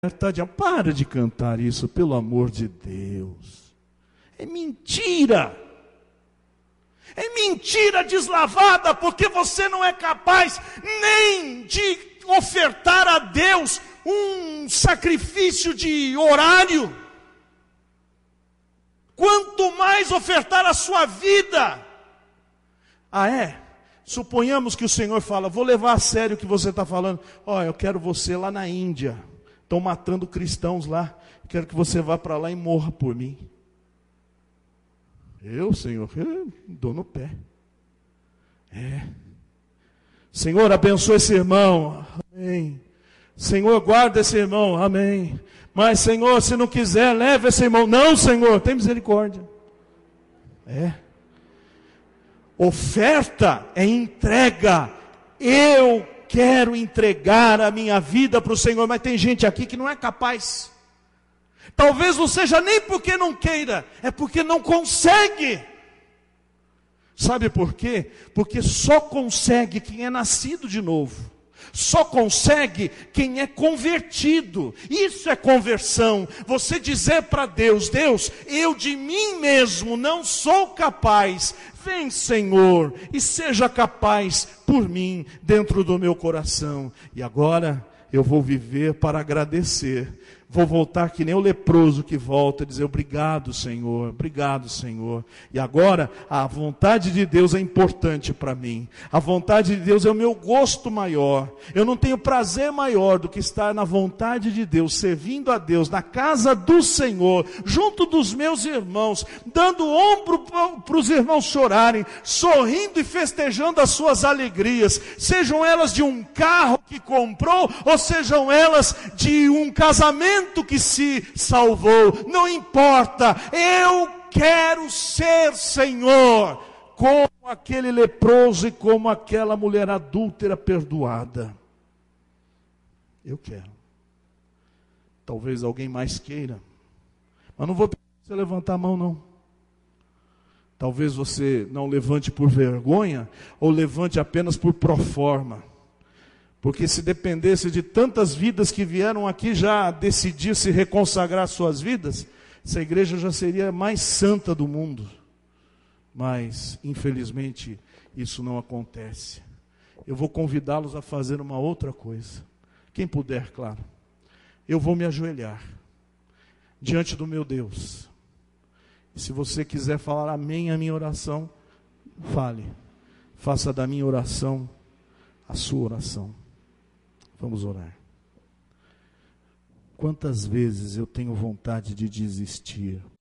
Tadinha, para de cantar isso, pelo amor de Deus. É mentira. É mentira deslavada, porque você não é capaz nem de ofertar a Deus um sacrifício de horário. Quanto mais ofertar a sua vida. Ah, é? Suponhamos que o Senhor fala, vou levar a sério o que você está falando. Ó, eu quero você lá na Índia. Estão matando cristãos lá. Quero que você vá para lá e morra por mim. Senhor, dou no pé. Senhor, abençoa esse irmão. Amém. Senhor, guarda esse irmão. Amém. Mas, Senhor, se não quiser, leve esse irmão. Não, Senhor, tem misericórdia. Oferta é entrega. Eu quero entregar a minha vida para o Senhor, mas tem gente aqui que não é capaz. Talvez não seja nem porque não queira, é porque não consegue. Sabe por quê? Porque só consegue quem é nascido de novo. Só consegue quem é convertido. Isso é conversão. Você dizer para Deus, Deus, eu de mim mesmo não sou capaz. Vem, Senhor, e seja capaz por mim dentro do meu coração. E agora eu vou viver para agradecer. Vou voltar que nem o leproso que volta e dizer obrigado, Senhor, obrigado, Senhor. E agora a vontade de Deus é importante para mim. A vontade de Deus é o meu gosto maior. Eu não tenho prazer maior do que estar na vontade de Deus, servindo a Deus, na casa do Senhor, junto dos meus irmãos, dando ombro para os irmãos chorarem, sorrindo e festejando as suas alegrias, sejam elas de um carro que comprou, ou sejam elas de um casamento que se salvou, não importa, eu quero ser, Senhor, como aquele leproso e como aquela mulher adúltera perdoada. Eu quero. Talvez alguém mais queira, mas não vou pedir você levantar a mão, não. Talvez você não levante por vergonha, ou levante apenas por proforma. Porque se dependesse de tantas vidas que vieram aqui já decidir se reconsagrar suas vidas, essa igreja já seria a mais santa do mundo. Mas, infelizmente, isso não acontece. Eu vou convidá-los a fazer uma outra coisa. Quem puder, claro. Eu vou me ajoelhar diante do meu Deus. E se você quiser falar amém à minha oração, fale. Faça da minha oração a sua oração. Vamos orar. Quantas vezes eu tenho vontade de desistir?